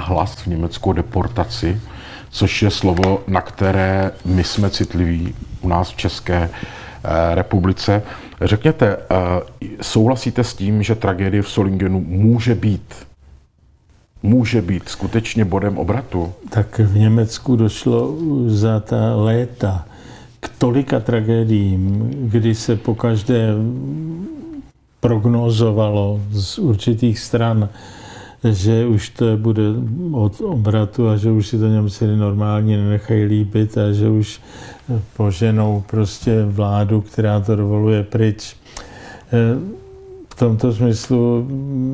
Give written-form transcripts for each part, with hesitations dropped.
nahlas v Německu deportaci, což je slovo, na které my jsme citliví u nás v České republice. Řekněte, souhlasíte s tím, že tragédie v Solingenu může být skutečně bodem obratu? Tak v Německu došlo za ta léta k tolika tragédiím, kdy se pokaždé prognozovalo z určitých stran, že už to bude od obratu a že už si to Němci normálně nenechají líbit a že už poženou prostě vládu, která to dovoluje pryč. V tomto smyslu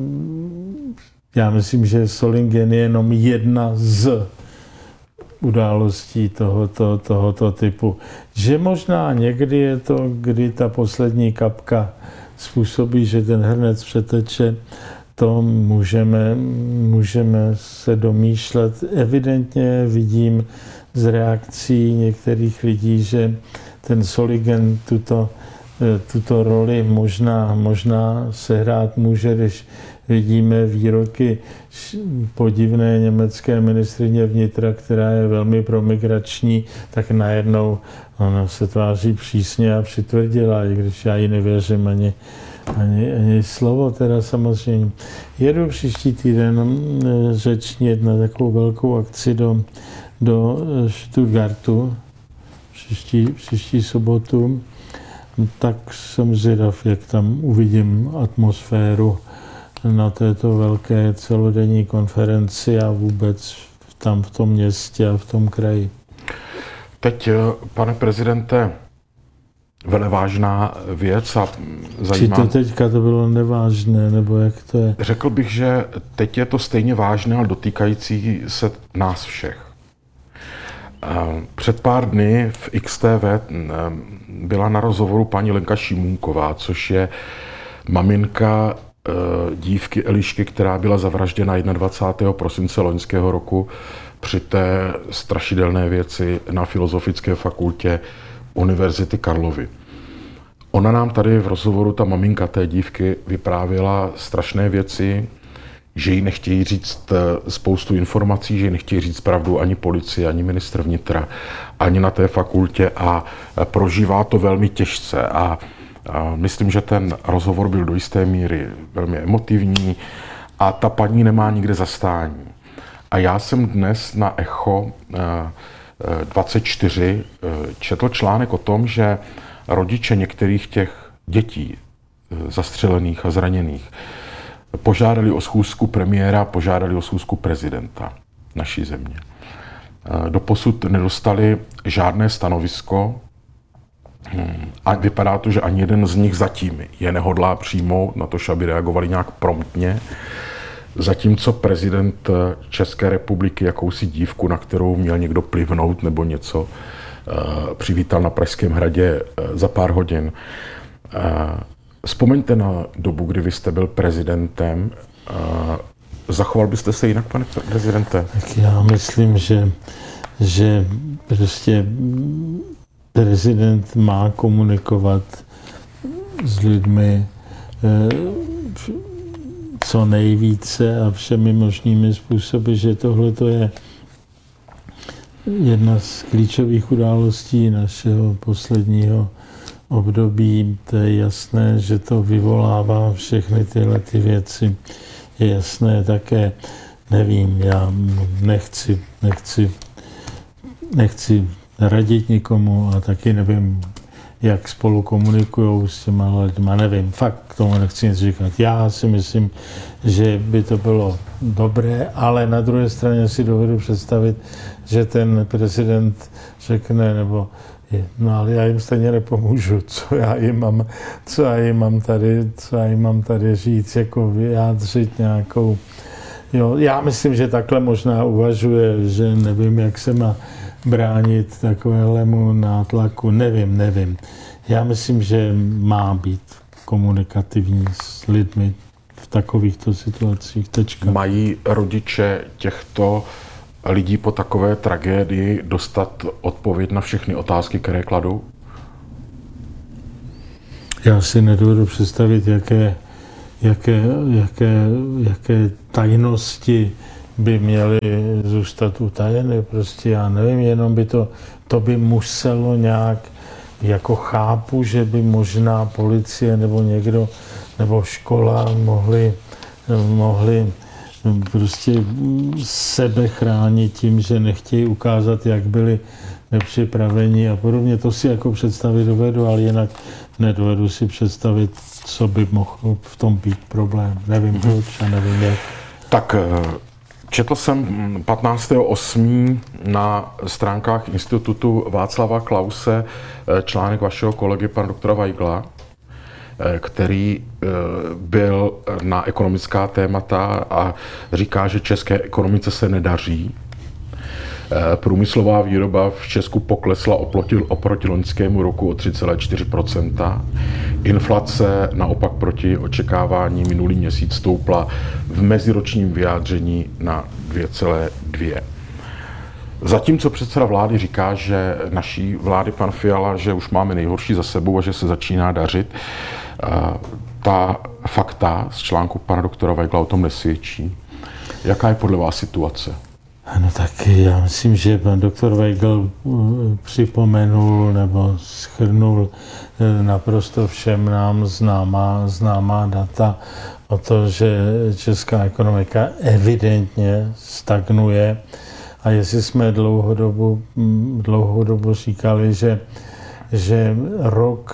já myslím, že Solingen je jenom jedna z událostí tohoto typu. Že možná někdy je to, kdy ta poslední kapka způsobí, že ten hrnec přeteče, to můžeme se domýšlet. Evidentně vidím z reakcí některých lidí, že ten Solingen tuto roli možná sehrát může, když vidíme výroky podivné německé ministryně vnitra, která je velmi promigrační, tak najednou ona se tváří přísně a přitvrdila, i když já jí nevěřím ani slovo, teda samozřejmě. Jedu příští týden řečnit na takovou velkou akci do Stuttgartu, příští sobotu, tak jsem zvědav, jak tam uvidím atmosféru na této velké celodenní konferenci a vůbec tam v tom městě a v tom kraji. Teď, pane prezidente, velevážná věc a zajímá... Či to teďka to bylo nevážné, nebo jak to je? Řekl bych, že teď je to stejně vážné, ale dotýkající se nás všech. Před pár dny v XTV byla na rozhovoru paní Lenka Šimůnková, což je maminka dívky Elišky, která byla zavražděna 21. prosince loňského roku při té strašidelné věci na Filozofické fakultě Univerzity Karlovy. Ona nám tady v rozhovoru, ta maminka té dívky, vyprávěla strašné věci, že jí nechtějí říct spoustu informací, že jí nechtějí říct pravdu ani policie, ani ministr vnitra, ani na té fakultě a prožívá to velmi těžce. A myslím, že ten rozhovor byl do jisté míry velmi emotivní a ta paní nemá nikde zastání. A já jsem dnes na Echo 24 četl článek o tom, že rodiče některých těch dětí zastřelených a zraněných požádali o schůzku premiéra, požádali o schůzku prezidenta naší země. Doposud nedostali žádné stanovisko a vypadá to, že ani jeden z nich zatím je nehodlá přijmout, na to, aby reagovali nějak promptně. Zatímco prezident České republiky jakousi dívku, na kterou měl někdo plivnout nebo něco, přivítal na Pražském hradě za pár hodin. Vzpomeňte na dobu, kdy vy jste byl prezidentem. Zachoval byste se jinak, pane prezidente? Tak já myslím, že prostě prezident má komunikovat s lidmi co nejvíce a všemi možnými způsoby, že tohle to je jedna z klíčových událostí našeho posledního období. To je jasné, že to vyvolává všechny tyhle ty věci. Je jasné také, nevím, já nechci radit nikomu a taky nevím, jak spolu komunikujou s těma lidma, nevím, fakt k tomu nechci nic říkat. Já si myslím, že by to bylo dobré, ale na druhé straně si dovedu představit, že ten prezident řekne, nebo no ale já jim stejně nepomůžu, co já jim mám tady říct, jako vyjádřit nějakou. Jo, já myslím, že takhle možná uvažuje, že nevím, jak se má bránit takovému nátlaku, nevím. Já myslím, že má být komunikativní s lidmi v takovýchto situacích. Tečka. Mají rodiče těchto lidí po takové tragédii dostat odpověď na všechny otázky, které kladou? Já si nedovedu představit, jaké tajnosti by měly zůstat utajeny. Prostě já nevím, jenom by to by muselo nějak, jako chápu, že by možná policie nebo někdo, nebo škola mohli prostě sebe chránit tím, že nechtějí ukázat, jak byli nepřipraveni a podobně. To si jako představit dovedu, ale jinak nedovedu si představit, co by mohl v tom být problém. Nevím proč a nevím jak. Tak četl jsem 15.8. na stránkách Institutu Václava Klause článek vašeho kolegy, pana doktora Weigla, který byl na ekonomická témata a říká, že české ekonomice se nedaří. Průmyslová výroba v Česku poklesla oproti loňskému roku o 3,4%. Inflace naopak proti očekávání minulý měsíc stoupla v meziročním vyjádření na 2,2%. Zatímco předseda vlády říká, že naší vlády pan Fiala, že už máme nejhorší za sebou a že se začíná dařit, ta fakta z článku pana doktora Weigla o tom nesvědčí. Jaká je podle vás situace? No tak já myslím, že pan doktor Weigl připomenul nebo shrnul naprosto všem nám známá data o to, že česká ekonomika evidentně stagnuje. A jestli jsme dlouhou dobu říkali, že rok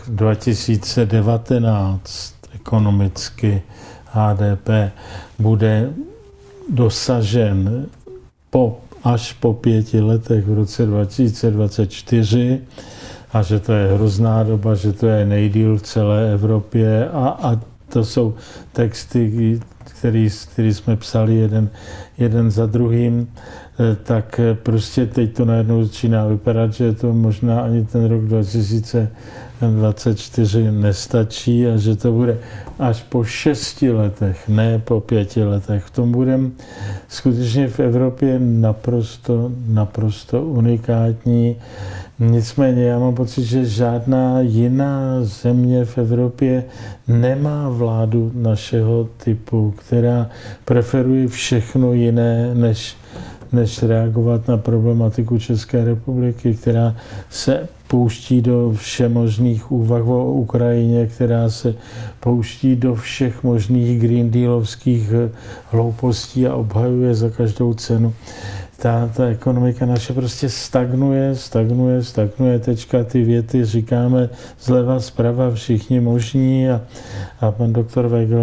2019 ekonomicky HDP bude dosažen až po 5 letech v roce 2024 a že to je hrozná doba, že to je nejdýl v celé Evropě a to jsou texty, který jsme psali jeden za druhým, tak prostě teď to najednou začíná vypadat, že to možná ani ten rok 2024 nestačí a že to bude až po 6 letech, ne po 5 letech. V tom budeme skutečně v Evropě naprosto unikátní. Nicméně já mám pocit, že žádná jiná země v Evropě nemá vládu našeho typu, která preferuje všechno jiné, než reagovat na problematiku České republiky, která se pouští do všemožných úvah o Ukrajině, která se pouští do všech možných green dealovských hloupostí a obhajuje za každou cenu. Ta ekonomika naše prostě stagnuje, teďka ty věty říkáme zleva, zprava, všichni možní a pan doktor Weigl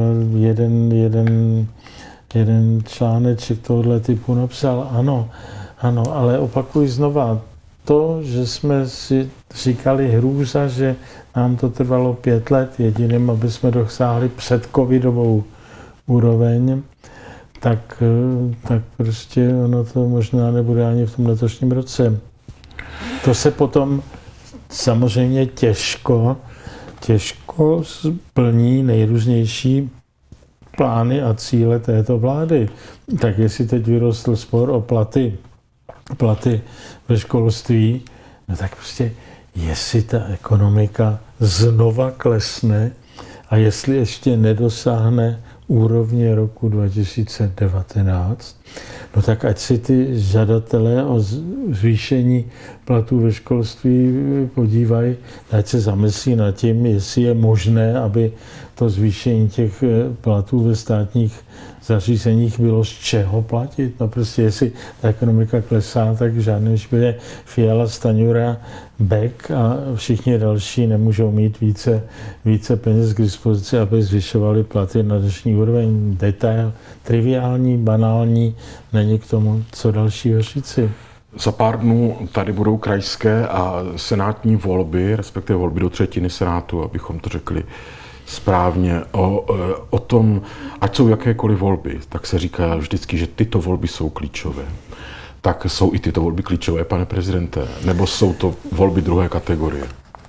jeden článeček tohoto typu napsal, ano, ale opakuji znova, to, že jsme si říkali hrůza, že nám to trvalo 5 let jediným, aby jsme dosáhli předcovidovou úroveň, tak prostě ono to možná nebude ani v tom letošním roce. To se potom samozřejmě těžko splní nejrůznější plány a cíle této vlády. Tak jestli teď vyrostl spor o platy ve školství, no tak prostě jestli ta ekonomika znova klesne a jestli ještě nedosáhne úrovně roku 2019, no tak ať si ty žadatelé o zvýšení platů ve školství podívají, ať se zamyslí nad tím, jestli je možné, aby to zvýšení těch platů ve státních zařízeních bylo z čeho platit. No prostě jestli ta ekonomika klesá, tak v žádném případě Fiala, Stanjura, Beck a všichni další nemůžou mít více peněz k dispozici, aby zvyšovali platy na dnešní úroveň. Detail, triviální, banální, není k tomu co dalšího říci. Za pár dnů tady budou krajské a senátní volby, respektive volby do 1/3 senátu, abychom to řekli správně. O tom, ať jsou jakékoliv volby, tak se říká vždycky, že tyto volby jsou klíčové. Tak jsou i tyto volby klíčové, pane prezidente? Nebo jsou to volby druhé kategorie?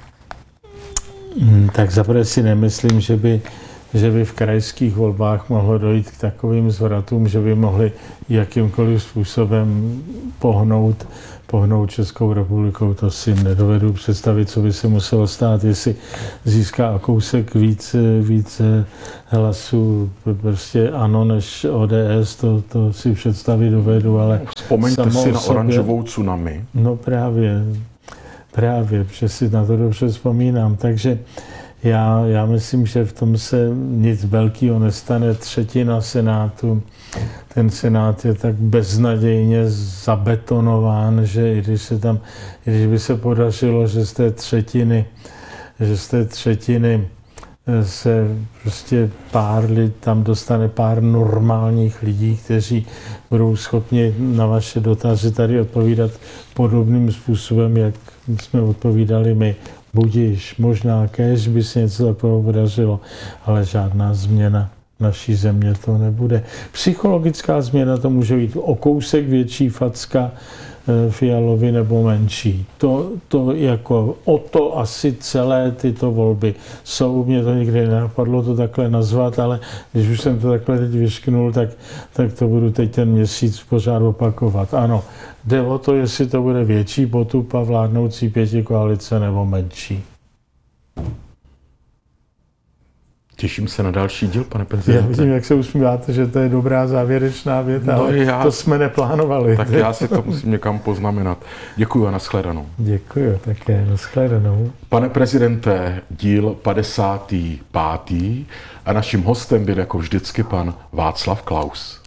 Tak zaprvé si nemyslím, že by v krajských volbách mohlo dojít k takovým zvratům, že by mohli jakýmkoliv způsobem pohnout pohnout Českou republikou, to si nedovedu představit, co by se muselo stát, jestli získá kousek víc hlasů prostě ANO než ODS, to si představit dovedu, ale vzpomeňte si na oranžovou tsunami. No právě, protože si na to dobře vzpomínám, takže já myslím, že v tom se nic velkého nestane. Třetina Senátu, ten Senát je tak beznadějně zabetonován, že i když by se podařilo, že z té třetiny se prostě tam dostane pár normálních lidí, kteří budou schopni na vaše dotazy tady odpovídat podobným způsobem, jak jsme odpovídali my. Budiž, možná kéž by se něco takového podařilo, ale žádná změna naší země to nebude. Psychologická změna to může být o kousek větší facka Fialovi nebo menší. To jako o to asi celé tyto volby jsou. Mě to nikdy nenapadlo to takhle nazvat, ale když už jsem to takhle teď vyšknul, tak to budu teď ten měsíc pořád opakovat. Ano, jde o to, jestli to bude větší potupa vládnoucí pětikoalice nebo menší. Těším se na další díl, pane prezidente. Já vidím, jak se usmíváte, že to je dobrá závěrečná věta, ale to jsme neplánovali. Tak já si to musím někam poznamenat. Děkuji a nashledanou. Děkuji také, nashledanou. Pane prezidente, díl 55. a naším hostem byl jako vždycky pan Václav Klaus.